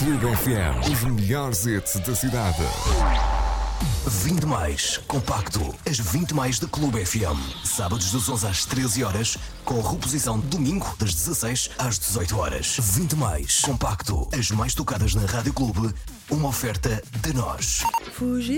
Clube FM, os melhores hits da cidade. 20 mais, compacto, as 20 mais da Clube FM. Sábados das 11 às 13 horas, com reposição domingo das 16 às 18 horas. 20 mais, compacto, as mais tocadas na Rádio Clube, uma oferta de nós.